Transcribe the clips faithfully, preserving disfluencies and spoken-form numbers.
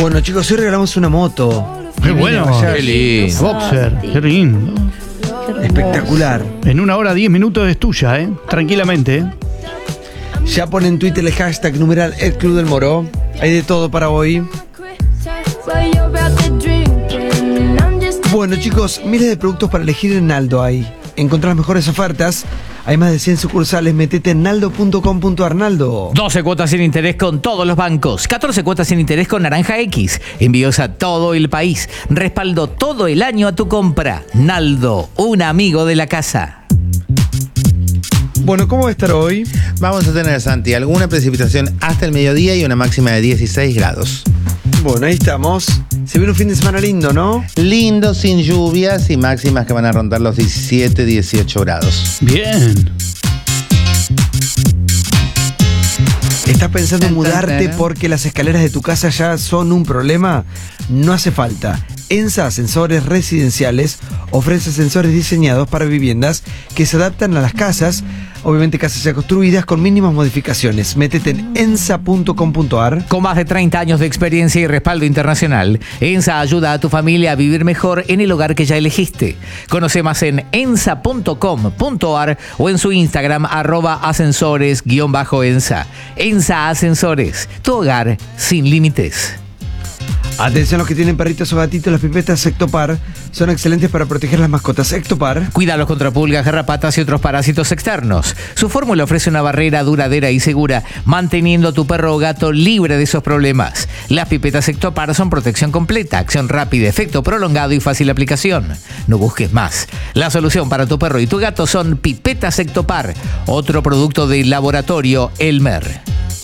Bueno, chicos, hoy regalamos una moto. Qué bueno. Qué lindo. Boxer, qué lindo. Espectacular. En una hora, diez minutos es tuya, ¿eh? Tranquilamente, ¿eh? Ya pone en Twitter el hashtag numeral El Club del Moro. Hay de todo para hoy. Bueno, chicos, miles de productos para elegir en Naldo hay. Encontrá las mejores ofertas. Hay más de cien sucursales. Metete en naldo punto com punto ar. Naldo. doce cuotas sin interés con todos los bancos. catorce cuotas sin interés con Naranja X. Envíos a todo el país. Respaldo todo el año a tu compra. Naldo, un amigo de la casa. Bueno, ¿cómo va a estar hoy? Vamos a tener, Santi, alguna precipitación hasta el mediodía y una máxima de dieciséis grados. Bueno, ahí estamos. Se viene un fin de semana lindo, ¿no? Lindo, sin lluvias y máximas que van a rondar los diecisiete, dieciocho grados. Bien. ¿Estás pensando en mudarte porque las escaleras de tu casa ya son un problema? No hace falta. ENSA Ascensores Residenciales ofrece ascensores diseñados para viviendas que se adaptan a las casas, obviamente casas ya construidas con mínimas modificaciones. Métete en ensa punto com punto ar. Con más de treinta años de experiencia y respaldo internacional, ENSA ayuda a tu familia a vivir mejor en el hogar que ya elegiste. Conoce más en ensa punto com punto ar o en su Instagram arroba ascensores guión bajo ensa. ENSA Ascensores, tu hogar sin límites. Atención a los que tienen perritos o gatitos, las pipetas Ectopar son excelentes para proteger las mascotas. Ectopar. Cuídalos contra pulgas, garrapatas y otros parásitos externos. Su fórmula ofrece una barrera duradera y segura, manteniendo a tu perro o gato libre de esos problemas. Las pipetas Ectopar son protección completa, acción rápida, efecto prolongado y fácil aplicación. No busques más. La solución para tu perro y tu gato son pipetas Ectopar, otro producto del laboratorio Elmer.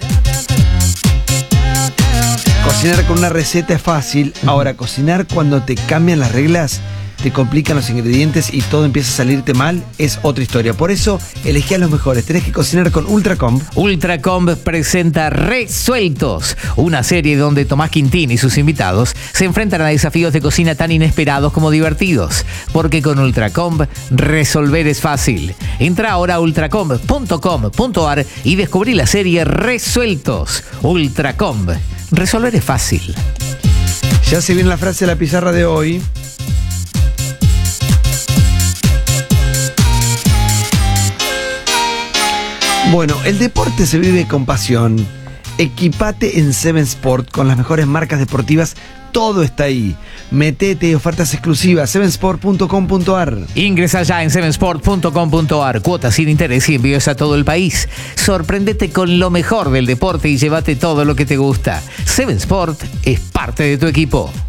Cocinar con una receta es fácil. Ahora, cocinar cuando te cambian las reglas, te complican los ingredientes y todo empieza a salirte mal, es otra historia. Por eso, elegí a los mejores. Tenés que cocinar con Ultracomb. Ultracomb presenta Resueltos, una serie donde Tomás Quintín y sus invitados se enfrentan a desafíos de cocina tan inesperados como divertidos. Porque con Ultracomb, resolver es fácil. Entra ahora a ultracomb punto com punto ar y descubrí la serie Resueltos. Ultracomb. Resolver es fácil. Ya se viene la frase de la pizarra de hoy. Bueno, el deporte se vive con pasión. Equipate en Seven Sport con las mejores marcas deportivas. Todo está ahí. Metete ofertas exclusivas. seven sport punto com punto ar. Ingresa ya en seven sport punto com punto ar. Cuotas sin interés y envíos a todo el país. Sorpréndete con lo mejor del deporte y llévate todo lo que te gusta. Seven Sport es parte de tu equipo.